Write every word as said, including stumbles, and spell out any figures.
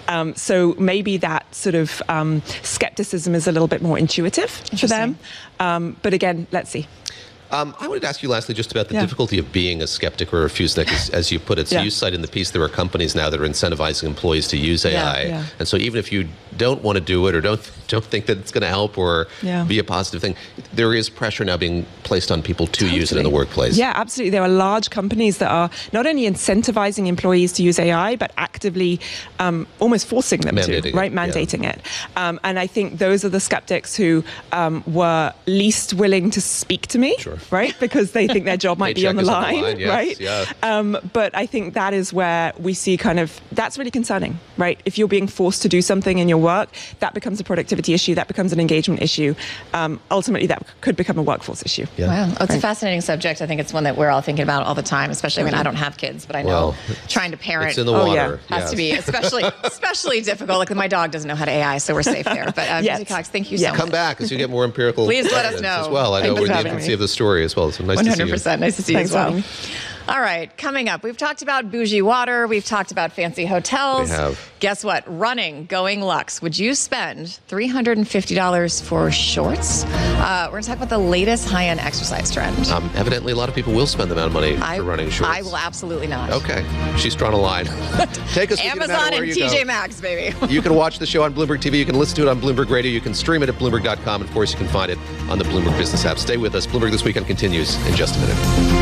Um, so maybe that sort of um, skepticism is a little bit more intuitive for them. Um, but again, let's see. Um, I wanted to ask you lastly just about the yeah. difficulty of being a skeptic or a refusenik, as, as you put it. So yeah. you cite in the piece there are companies now that are incentivizing employees to use A I. Yeah, yeah. And so even if you don't want to do it or don't don't think that it's going to help or yeah. be a positive thing, there is pressure now being placed on people to Totally. use it in the workplace. Yeah, absolutely. There are large companies that are not only incentivizing employees to use A I, but actively um, almost forcing them Mandating to, right? it, Mandating yeah. it. Um, and I think those are the skeptics who um, were least willing to speak to me, sure. right? Because they think their job might be on the, line, on the line, yes, right? Yeah. Um, but I think that is where we see kind of, that's really concerning, right? If you're being forced to do something in your work, that becomes a productivity issue, that becomes an engagement issue. Um, ultimately, that could become a workforce issue. Yeah. Wow. Oh, it's right. a fascinating subject. I think it's one that we're all thinking about all the time, especially, I mean, I don't have kids, but I know well, trying to parent it's in the oh, water. yeah. has yes. to be especially especially difficult. Like my dog doesn't know how to A I, so we're safe there. But uh, Yes. Vicky Cox, thank you Yeah. so Come much. back as you get more empirical Please let us evidence know. as well. I know Thank you we're in for the having infancy me. of the story as well, so nice one to see you. hundred percent. Nice to see Thanks you as for well. having me. All right, coming up, we've talked about bougie water. We've talked about fancy hotels. We have. Guess what? Running, going Lux. Would you spend three hundred fifty dollars for shorts? Uh, we're going to talk about the latest high-end exercise trend. Um, evidently, a lot of people will spend the amount of money I, for running shorts. I will absolutely not. Okay. She's drawn a line. Take us with you no matter Amazon where and you T J go. Maxx, baby. You can watch the show on Bloomberg T V. You can listen to it on Bloomberg Radio. You can stream it at Bloomberg dot com. And of course, you can find it on the Bloomberg Business app. Stay with us. Bloomberg This Weekend continues in just a minute.